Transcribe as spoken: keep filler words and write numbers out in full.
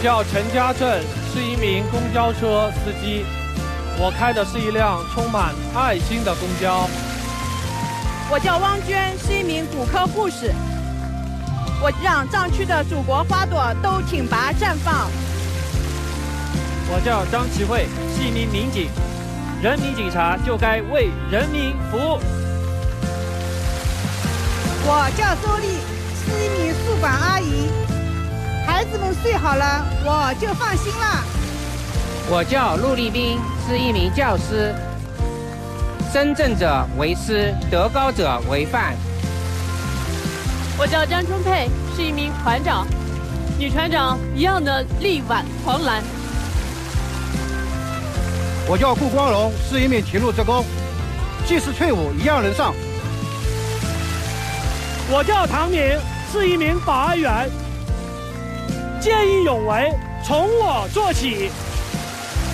叫陈家正，是一名公交车司机。我开的是一辆充满爱心的公交。 我叫汪娟，是一名骨科护士。我让藏区的祖国花朵都挺拔绽放。 我叫张启慧，是一名民警。人民警察就该为人民服务。 我叫周丽，是一名宿管阿姨。孩子们睡好了，我就放心了。 我叫陆立斌，是一名教师。身正者为师，德高者为范。 我叫张春佩，是一名团长。女团长一样的力挽狂澜。 我叫顾光荣，是一名铁路职工，即使退伍一样能上。 我叫唐明，是一名保安员。见义勇为，从我做起。